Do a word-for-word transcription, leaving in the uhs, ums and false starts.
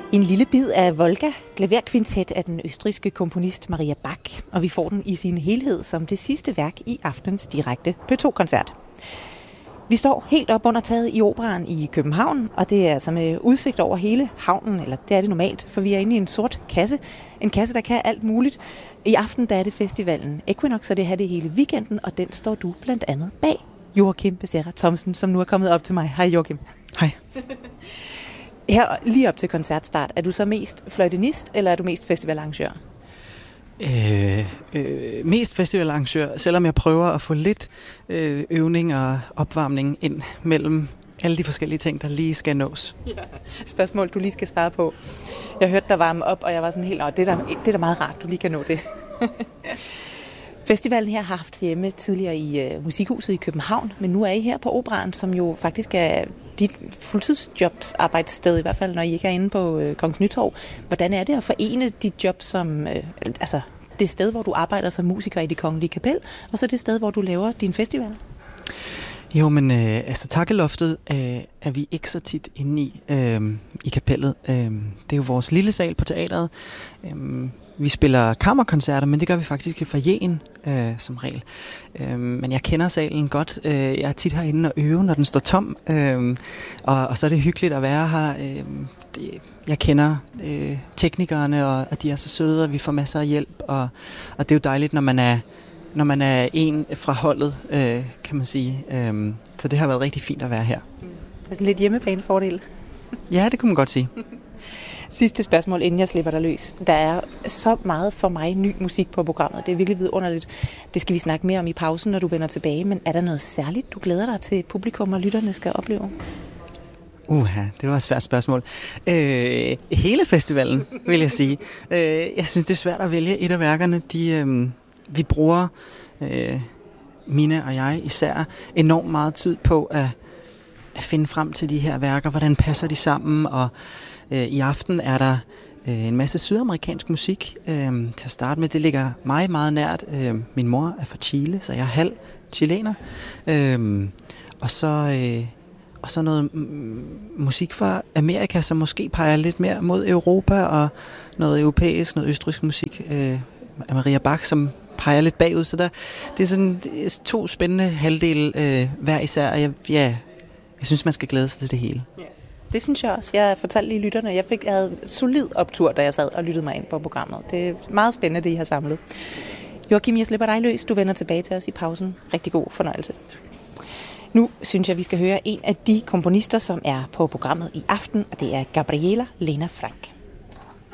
En lille bid af Volga, klaverkvintet af den østrigske komponist Maria Bach, og vi får den i sin helhed som det sidste værk i aftens direkte P to-koncert. Vi står helt op under taget i Operaen i København, og det er altså med udsigt over hele havnen, eller det er det normalt, for vi er inde i en sort kasse. En kasse, der kan alt muligt. I aften der er det festivalen Equinox, og det her det hele weekenden, og den står du blandt andet bag. Joachim Becerra Thomsen, som nu er kommet op til mig. Hej Joachim. Hej. Her lige op til koncertstart, er du så mest fløjtenist, eller er du mest festivalarrangør? Øh, øh, mest festivalarrangør, selvom jeg prøver at få lidt øh, øvning og opvarmning ind mellem alle de forskellige ting, der lige skal nås. Ja. Spørgsmål, du lige skal svare på. Jeg hørte dig varme op, og jeg var sådan helt, åh, det er da, det er da meget rart, du lige kan nå det. Festivalen her har haft hjemme tidligere i uh, Musikhuset i København, men nu er I her på Operaen, som jo faktisk er dit fuldtidsjobs arbejdssted, i hvert fald når I ikke er inde på uh, Kongens Nytorv. Hvordan er det at forene dit job som, uh, altså det sted, hvor du arbejder som musiker i Det Kongelige Kapel, og så det sted, hvor du laver din festival? Jo, men øh, altså takkeloftet øh, er vi ikke så tit inde i, øh, i kapellet. Øh, det er jo vores lille sal på teateret. Øh, vi spiller kammerkoncerter, men det gør vi faktisk i foyeren øh, som regel. Øh, men jeg kender salen godt. Øh, jeg er tit herinde og øve, når den står tom. Øh, og, og så er det hyggeligt at være her. Øh, det, jeg kender øh, teknikerne, og, og de er så søde, og vi får masser af hjælp. Og, og det er jo dejligt, når man er når man er en fra holdet, øh, kan man sige. Øhm, så det har været rigtig fint at være her. Det er sådan lidt hjemmebanefordel. Ja, det kunne man godt sige. Sidste spørgsmål, inden jeg slipper dig løs. Der er så meget for mig ny musik på programmet. Det er virkelig vidunderligt. Det skal vi snakke mere om i pausen, når du vender tilbage. Men er der noget særligt, du glæder dig til, publikum og lytterne skal opleve? Uha, det var et svært spørgsmål. Øh, hele festivalen, vil jeg sige. Øh, jeg synes, det er svært at vælge et af værkerne. De... Øh, Vi bruger, øh, Mina og jeg især, enormt meget tid på at, at finde frem til de her værker. Hvordan passer de sammen? Og øh, i aften er der øh, en masse sydamerikansk musik øh, til at starte med. Det ligger mig meget nært. Øh, min mor er fra Chile, så jeg er halv chilener. Øh, og så... Øh, Og så noget mm, musik fra Amerika, som måske peger lidt mere mod Europa, og noget europæisk, noget østrigsk musik øh, af Maria Bach, som peger lidt bagud. Så der, det er sådan det er to spændende halvdele øh, hver især, og jeg, ja, jeg synes, man skal glæde sig til det hele. Ja. Det synes jeg også. Jeg fortalte lige lytterne, jeg, fik, jeg havde solid optur, da jeg sad og lyttede mig ind på programmet. Det er meget spændende, det I har samlet. Joachim, jeg slipper dig løs. Du vender tilbage til os i pausen. Rigtig god fornøjelse. Nu synes jeg, vi skal høre en af de komponister, som er på programmet i aften, og det er Gabriela Lena Frank.